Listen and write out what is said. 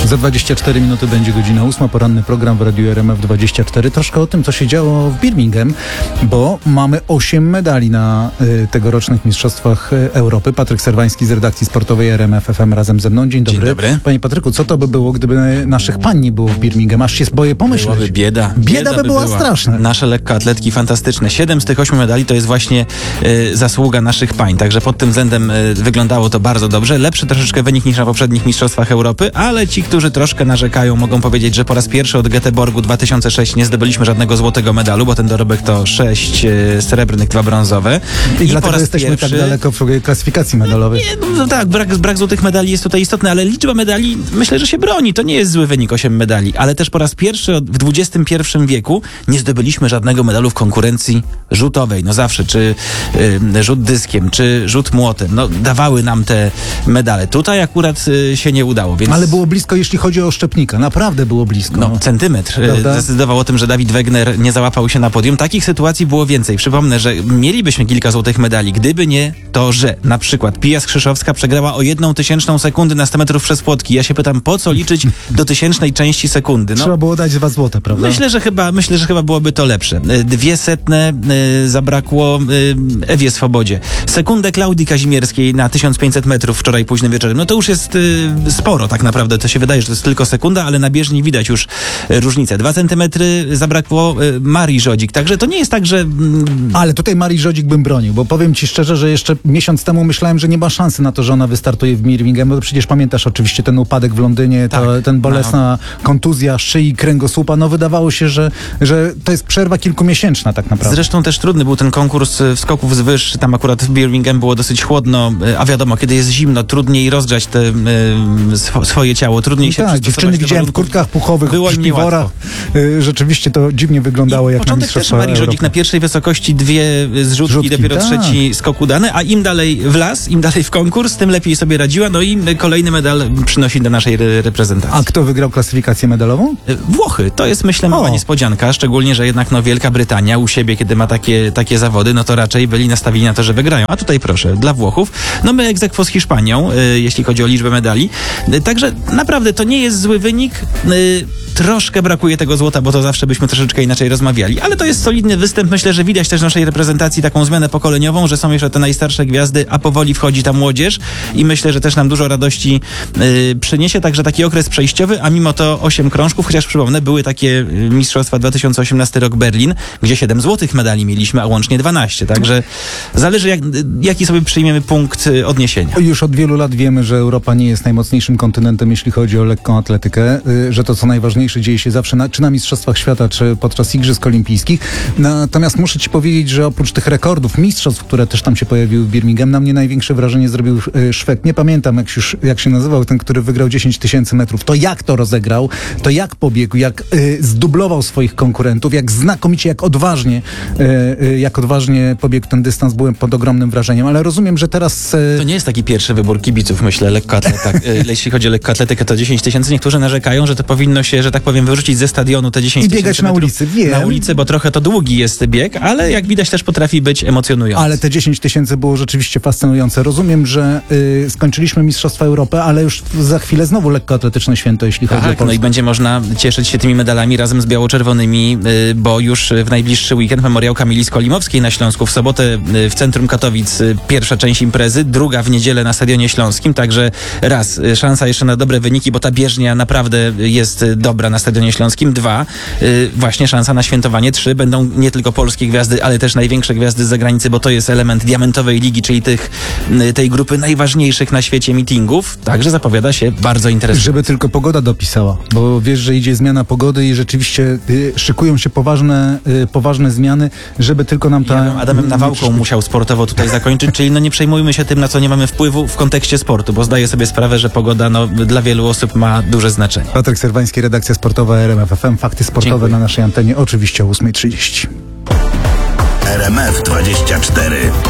Za 24 minuty będzie godzina 8. Poranny program w Radiu RMF24. Troszkę o tym, co się działo w Birmingham, bo mamy 8 medali na tegorocznych Mistrzostwach Europy. Patryk Serwański z redakcji sportowej RMF FM razem ze mną. Dzień dobry. Dzień dobry. Panie Patryku, co to by było, gdyby naszych pań nie było w Birmingham? Aż się boję pomyśleć. Byłaby bieda. Bieda by była straszna. Nasze lekkoatletki fantastyczne. 7 z tych 8 medali to jest właśnie zasługa naszych pań. Także pod tym względem wyglądało to bardzo dobrze. Lepszy troszeczkę wynik niż na poprzednich Mistrzostwach Europy, ale ci, którzy troszkę narzekają, mogą powiedzieć, że po raz pierwszy od Göteborgu 2006 nie zdobyliśmy żadnego złotego medalu, bo ten dorobek to 6 srebrnych, 2 brązowe. I dlatego jesteśmy tak daleko w klasyfikacji medalowej. No tak, brak złotych medali jest tutaj istotny, ale liczba medali myślę, że się broni. To nie jest zły wynik, 8 medali, ale też po raz pierwszy w XXI wieku nie zdobyliśmy żadnego medalu w konkurencji rzutowej. No zawsze, czy rzut dyskiem, czy rzut młotem, no dawały nam te medale. Tutaj akurat się nie udało, więc... Ale było blisko, jeśli chodzi o Szczepnika. Naprawdę było blisko. No, centymetr Prawda? Zdecydował o tym, że Dawid Wegner nie załapał się na podium. Takich sytuacji było więcej. Przypomnę, że mielibyśmy kilka złotych medali, gdyby nie to, że na przykład Pija Skrzyszowska przegrała o 1/1000 sekundy na 100 metrów przez płotki. Ja się pytam, po co liczyć do tysięcznej części sekundy? No, trzeba było dać 2 złote, prawda? Myślę, że chyba byłoby to lepsze. 200 zabrakło Ewie Swobodzie. Sekundę Klaudii Kazimierskiej na 1500 metrów wczoraj późnym wieczorem. No to już jest sporo tak naprawdę. To się wydaje, że to jest tylko sekunda, ale na bieżni widać już różnicę. 2 centymetry zabrakło Marii Żodzik. Także to nie jest tak, że... Ale tutaj Marii Żodzik bym bronił, bo powiem ci szczerze, że jeszcze miesiąc temu myślałem, że nie ma szansy na to, że ona wystartuje w Birmingham, bo przecież pamiętasz oczywiście ten upadek w Londynie, Tak, ten bolesna kontuzja szyi, kręgosłupa. No wydawało się, że to jest przerwa kilkumiesięczna tak naprawdę. Zresztą też trudny był ten konkurs skoków z wyż. Tam akurat w Birmingham było dosyć chłodno, a wiadomo, kiedy jest zimno, trudniej rozgrzać swoje ciało, trudniej się tak, dziewczyny widziałem w kurtkach puchowych, w śpiworach. Rzeczywiście to dziwnie wyglądało jak na Mistrzostwa Marii Żodzik na pierwszej wysokości 2 zrzutki, dopiero tak. trzeci skok udany, a im dalej w las, im dalej w konkurs, tym lepiej sobie radziła, no i kolejny medal przynosi do naszej reprezentacji. A kto wygrał klasyfikację medalową? Włochy. To jest, myślę, mała niespodzianka, szczególnie, że jednak Wielka Brytania u siebie, kiedy ma takie zawody, no to raczej byli nastawieni na to, że wygrają. A tutaj proszę, dla Włochów. No my ex aequo z Hiszpanią, jeśli chodzi o liczbę medali. Także naprawdę to nie jest zły wynik. Troszkę brakuje tego złota, bo to zawsze byśmy troszeczkę inaczej rozmawiali, ale to jest solidny występ. Myślę, że widać też w naszej reprezentacji taką zmianę pokoleniową, że są jeszcze te najstarsze gwiazdy, a powoli wchodzi ta młodzież i myślę, że też nam dużo radości przyniesie, także taki okres przejściowy, a mimo to 8 krążków, chociaż przypomnę, były takie mistrzostwa 2018 rok Berlin, gdzie 7 złotych medali mieliśmy, a łącznie 12, także zależy jaki sobie przyjmiemy punkt odniesienia. Już od wielu lat wiemy, że Europa nie jest najmocniejszym kontynentem, jeśli chodzi o lekką atletykę, że to co najważniejsze dzieje się zawsze czy na Mistrzostwach Świata, czy podczas Igrzysk Olimpijskich. Natomiast muszę ci powiedzieć, że oprócz tych rekordów, mistrzostw, które też tam się pojawiły w Birmingham, na mnie największe wrażenie zrobił Szwed. Nie pamiętam, jak się nazywał ten, który wygrał 10 000 metrów. To jak to rozegrał, to jak pobiegł, jak zdublował swoich konkurentów, jak znakomicie, jak odważnie pobiegł ten dystans. Byłem pod ogromnym wrażeniem, ale rozumiem, że teraz... To nie jest taki pierwszy wybór kibiców, myślę, jeśli chodzi o lekkoatletykę, to 10 000. Niektórzy narzekają, że to powinno się, że tak powiem, wyrzucić ze stadionu te 10 000 i biegać na ulicy, wiem. Na ulicy, bo trochę to długi jest bieg, ale jak widać też potrafi być emocjonujący. Ale te 10 000 było rzeczywiście fascynujące. Rozumiem, że skończyliśmy Mistrzostwa Europy, ale już za chwilę znowu lekkoatletyczne święto, jeśli chodzi o Polskę. No i będzie można cieszyć się tymi medalami razem z biało-czerwonymi, bo już w najbliższy weekend Memoriał Kamili Skolimowskiej na Śląsku. W sobotę w centrum Katowic pierwsza część imprezy, druga w niedzielę na Stadionie Śląskim, także raz, szansa jeszcze na dobre wyniki, bo ta bieżnia naprawdę jest dobra na Stadionie Śląskim. 2, właśnie szansa na świętowanie. 3, będą nie tylko polskie gwiazdy, ale też największe gwiazdy z zagranicy, bo to jest element diamentowej ligi, czyli tej grupy najważniejszych na świecie meetingów. Także zapowiada się bardzo interesująco. Żeby tylko pogoda dopisała, bo wiesz, że idzie zmiana pogody i rzeczywiście szykują się poważne zmiany, żeby tylko nam ta... Adamem Nawałką musiał sportowo tutaj zakończyć, czyli nie przejmujmy się tym, na co nie mamy wpływu w kontekście sportu, bo zdaję sobie sprawę, że pogoda dla wielu osób ma duże znaczenie. Patryk Serwański, redakcja sportowa RMF FM. Fakty sportowe Dziękuję. Na naszej antenie oczywiście o 8:30. RMF 24.